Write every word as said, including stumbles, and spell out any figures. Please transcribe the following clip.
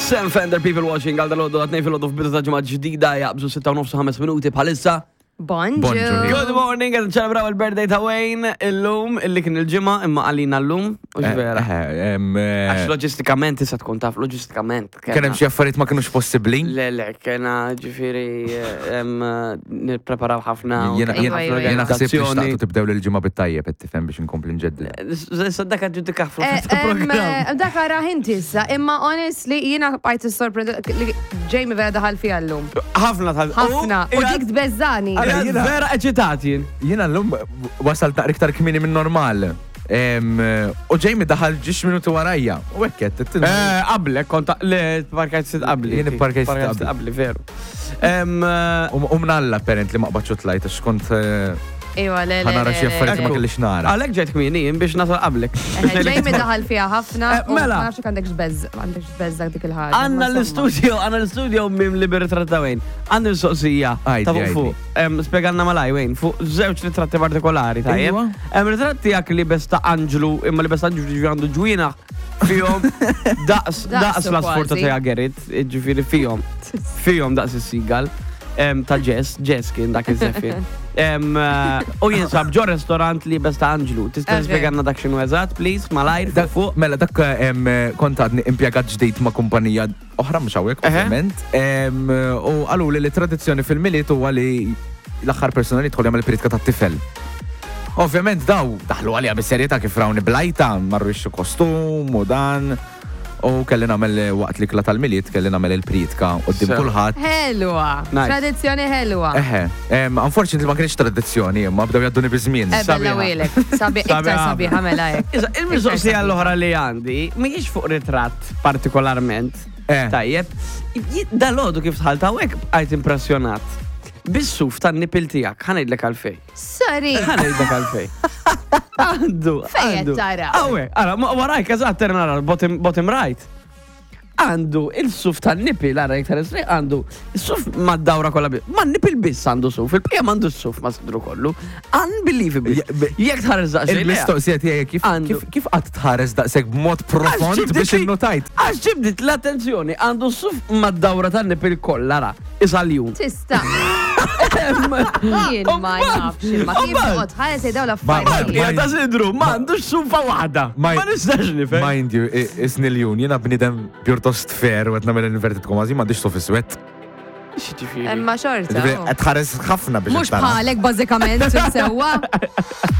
Sam Fender, people watching, għal dal-għoddu għatnej fil-għoddu f'bidu ta' ġimgħa ġdida jaqbżu sitta u nofs ħames minuti bħalissa. Bonjour. Good morning, għad nċelebraw il-birthday ta' Wayne illum, illi kien il-ġimgħa imma għalina l-lum. Ux vera. Għax loġistikament, issa tkun taf, loġistikament. Kien hemm xi affarijiet ma kienux possibbli? Le, le, kena ġifieri nippreparaw ħafna. Jiena ħsieb tixtaqtu tibdew l-ġimgħa bit-tajjeb qed tifhem biex inkompli nġeddi. Saddaka ġudika fl-programm. Dak ara inti issa, imma honestly jiena bqajt is-sorprend li Jamie vera daħal fiha llum. Ħafna tal. Ħafna. U dik tbeżżani. Vera eċitati. Jiena llum wasalt naqra iktar kmieni minn normal. U Jamie daħal ġiex minuti warajja. U hekk qed. Qablek kont li parkajt sit qabli. Jien ipparkajt qabli veru. U mnalla apparently ma qbadx tlajt għax kont Iwa, le, le. ħanara xi affarijiet ma kellix nara. Għalhekk ġejt kmieni biex nasal qablek. Jamie daħal fiha ħafna. Mela. Ma nafx għandek xbeżz, għandek xbeżz dik il-ħaġa. Għandna l-istudio, għandna l-istudio minn li bir-ritratt ta' Wayne. Għandi l-soqsija. Ta' fuq fuq. Spjegalna malaj Wayne, fuq żewġ ritratti partikolari tajjeb. Hemm ritratt tiegħek li bes ta' Anġlu, imma li bes ta' Anġlu għandu ġwina fihom daqs daqs l-asfurta ta' Gerrit, ġifieri fihom. Fihom daqs is-sigal. Ta' Jess, Jess kien dak iż-żeffir. U jinsab ġo restorant li bes ta' Anġlu. Tista' spjegalna dak x'inhu eżatt, please, malajr fuq. Mela dak kont għadni impjegat ġdid ma' kumpanija oħra mhux hawnhekk ovvjament. U qalu li tradizzjoni fil-miliet huwa li l-aħħar persuna li jidħol jagħmel il-peritka tat-tifel. Ovvjament daw daħlu għalija bis-serjetà kif rawni blajta, marru jixxu kostum u dan. U kelli nagħmel waqt li kla tal-miliet kelli nagħmel il-pritka qudiem kulħadd. Helwa. Tradizzjoni helwa. Eħe. Unfortunately ma kienx tradizzjoni, imma bdew jadduni biż-żmien. Sabiħa welek. Sabiħ iktar sabiħ ħamela hekk. Iżda il-mistoqsija l-oħra li għandi mhijiex fuq ritratt partikolarment. Tajjeb. Dal-għodu kif tħalt hawnhekk qajt impressjonat. Bis-suf tan-nipil tiegħek ħanejdlek għalfej. Sorry. Ħanejdlek għalfej. Għandu, għandu. Għawe, għara, warajk, eżatt, nara, bottom right. Għandu il-suf tan-nipil, għara, iktar esri, għandu il-suf ma d-dawra kolla bis. Ma n-nipil bis għandu suf, il-pija mandu s-suf ma s-sidru kollu. Unbelievable. Jek tħares daqseg. Il-mistoqsija tiegħek kif qatt tħares daqseg b'mod profond biex innotajt. Għax ġibdit l-attenzjoni, għandu s-suf ma d-dawra tan-nipil kolla, ra, isal-jum. Tista. Jien ma nafx, ma kif għod, ħares jdaw l-affarijiet. Ma ta' sidru, ma għandux sufa waħda. Ma nistax nifhem. Mind you, is-niljun, jiena bnidem pjuttost fair u qed nagħmel inverted commas, ma għandix suf iswed. Imma xorta. Qed ħares ħafna biex. Mhux bħalek bażikament sewwa.